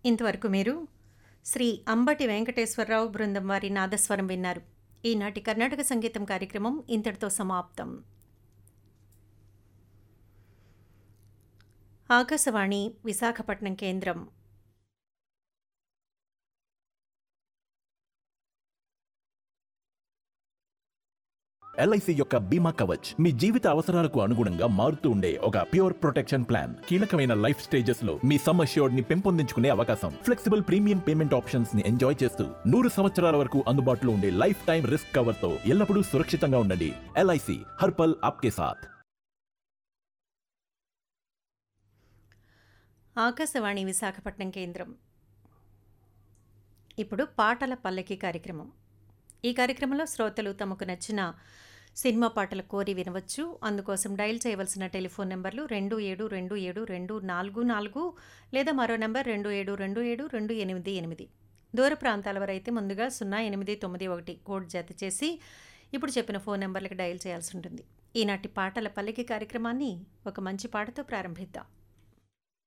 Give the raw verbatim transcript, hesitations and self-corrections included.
ఇంతవరకు మీరు శ్రీ అంబటి వెంకటేశ్వరరావు బృందం వారి నాదస్వరం విన్నారు. ఈనాటి కర్ణాటక సంగీతం కార్యక్రమం ఇంతటితో సమాప్తం. ఆకాశవాణి విశాఖపట్నం కేంద్రం. ఎల్ఐసి యొక్క బీమా కవచ్ మీ జీవిత అవసరాలకు అనుగుణంగా మారుతూ ఉండే ఒక ప్యూర్ ప్రొటెక్షన్ ప్లాన్. కీలకమైన లైఫ్ స్టేజెస్ లో మీ సమ్ అష్యూర్డ్ ని పెంపొందించుకునే అవకాశం, ఫ్లెక్సిబుల్ ప్రీమియం పేమెంట్ ఆప్షన్స్ ని ఎంజాయ్ చేస్తూ నూరు సంవత్సరాల వరకు అందుబాటులో ఉండే లైఫ్ టైం రిస్క్ కవర్ తో ఎల్లప్పుడూ సురక్షితంగా ఉండండి. ఎల్ఐసి హర్పల్ ఆప్కే సాథ్. ఆకాశవాణి విశాఖపట్నం కేంద్రం. ఇప్పుడు పాటల పల్లకి కార్యక్రమం. ఈ కార్యక్రమంలో శ్రోతలు తమకు నచ్చిన సినిమా పాటల కోరి వినవచ్చు. అందుకోసం డయల్ చేయవలసిన టెలిఫోన్ నెంబర్లు రెండు ఏడు రెండు ఏడు రెండు నాలుగు నాలుగు లేదా మరో నెంబర్ రెండు ఏడు రెండు ఏడు రెండు ఎనిమిది ఎనిమిది. దూర ప్రాంతాల వారైతే ముందుగా సున్నా ఎనిమిది తొమ్మిది ఒకటి కోడ్ జత చేసి ఇప్పుడు చెప్పిన ఫోన్ నెంబర్లకు డయల్ చేయాల్సి ఉంటుంది. ఈనాటి పాటల పల్లకి కార్యక్రమాన్ని ఒక మంచి పాటతో ప్రారంభిద్దాం.